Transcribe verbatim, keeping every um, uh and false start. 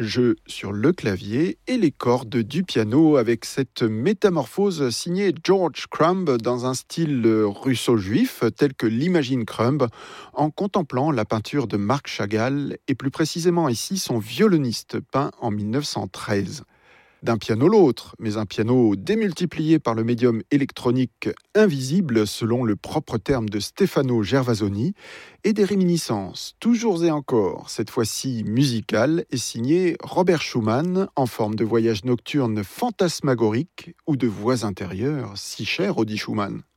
Jeu sur le clavier et les cordes du piano avec cette métamorphose signée George Crumb dans un style russo-juif tel que l'imagine Crumb en contemplant la peinture de Marc Chagall et plus précisément ici son violoniste peint en mille neuf cent treize. D'un piano l'autre, mais un piano démultiplié par le médium électronique invisible selon le propre terme de Stefano Gervasoni, et des réminiscences, toujours et encore, cette fois-ci musicales, et signé Robert Schumann en forme de voyage nocturne fantasmagorique ou de voix intérieures si chères au dit Schumann.